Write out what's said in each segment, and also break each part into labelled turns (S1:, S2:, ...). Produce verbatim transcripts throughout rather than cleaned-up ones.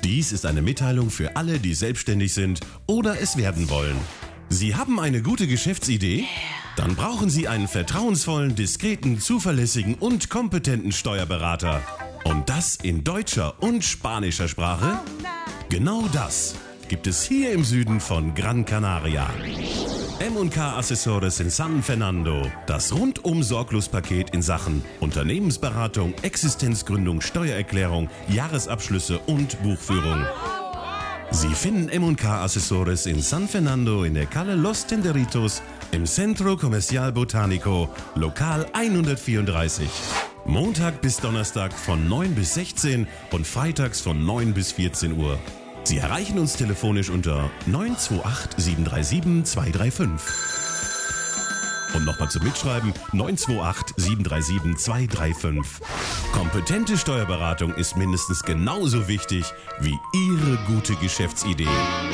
S1: Dies ist eine Mitteilung für alle, die selbstständig sind oder es werden wollen. Sie haben eine gute Geschäftsidee? Dann brauchen Sie einen vertrauensvollen, diskreten, zuverlässigen und kompetenten Steuerberater. Und das in deutscher und spanischer Sprache? Genau das gibt es hier im Süden von Gran Canaria. M und K Asesores in San Fernando. Das Rundum-Sorglos-Paket in Sachen Unternehmensberatung, Existenzgründung, Steuererklärung, Jahresabschlüsse und Buchführung. Sie finden M und K Asesores in San Fernando in der Calle Los Tenderitos im Centro Comercial Botánico, Lokal hundertvierunddreißig. Montag bis Donnerstag von neun bis sechzehn und freitags von neun bis vierzehn Uhr. Sie erreichen uns telefonisch unter neun zwei acht sieben drei sieben zwei drei fünf. Und nochmal zum Mitschreiben neun zwei acht sieben drei sieben zwei drei fünf. Kompetente Steuerberatung ist mindestens genauso wichtig wie Ihre gute Geschäftsidee.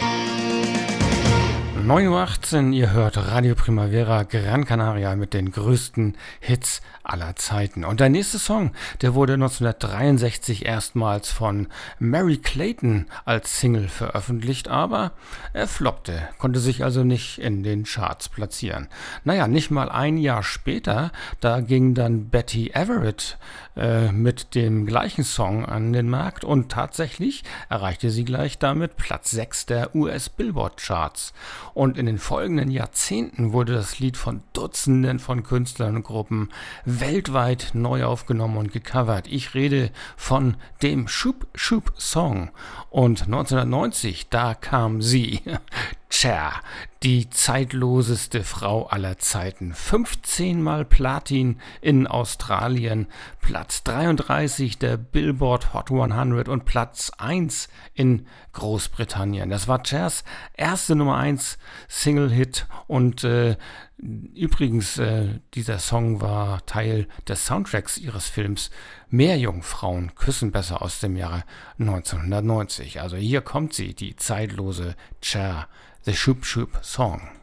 S2: neun Uhr achtzehn, ihr hört Radio Primavera Gran Canaria mit den größten Hits aller Zeiten. Und der nächste Song, der wurde neunzehnhundertdreiundsechzig erstmals von Mary Clayton als Single veröffentlicht, aber er floppte, konnte sich also nicht in den Charts platzieren. Naja, nicht mal ein Jahr später, da ging dann Betty Everett äh, mit dem gleichen Song an den Markt und tatsächlich erreichte sie gleich damit Platz sechs der U S Billboard Charts. Und in den folgenden Jahrzehnten wurde das Lied von Dutzenden von Künstlern und Gruppen weltweit neu aufgenommen und gecovert. Ich rede von dem Shoop Shoop Song. Und neunzehnhundertneunzig, da kam sie, Cher, die zeitloseste Frau aller Zeiten. fünfzehn Mal Platin in Australien, Platz dreiunddreißig der Billboard Hot hundert und Platz eins in Großbritannien. Das war Chers erste Nummer eins Single-Hit und äh, übrigens, äh, dieser Song war Teil des Soundtracks ihres Films Meerjungfrauen küssen besser aus dem Jahre neunzehnhundertneunzig. Also hier kommt sie, die zeitlose Cher, The Shoop Shoop Song.